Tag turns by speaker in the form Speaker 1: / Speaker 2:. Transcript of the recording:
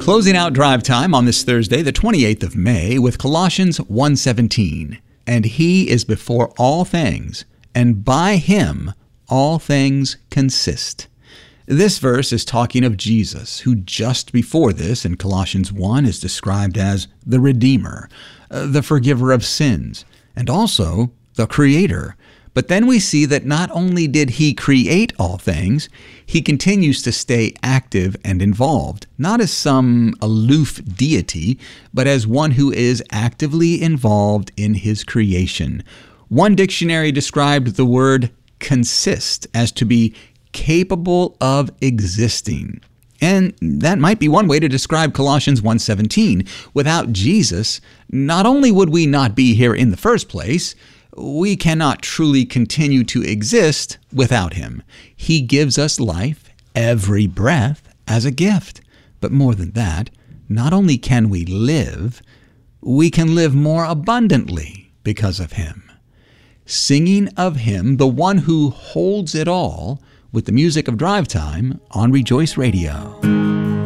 Speaker 1: Closing out drive time on this Thursday, the 28th of May, with Colossians 1:17. And he is before all things, and by him all things consist. This verse is talking of Jesus, who just before this in Colossians 1 is described as the Redeemer, the forgiver of sins, and also the Creator. But then we see that not only did he create all things, he continues to stay active and involved, not as some aloof deity, but as one who is actively involved in his creation. One dictionary described the word consist as to be capable of existing. And that might be one way to describe Colossians 1:17. Without Jesus, not only would we not be here in the first place, we cannot truly continue to exist without him. He gives us life, every breath, as a gift. But more than that, not only can we live more abundantly because of him. Singing of him, the one who holds it all, with the music of Drive Time on Rejoice Radio.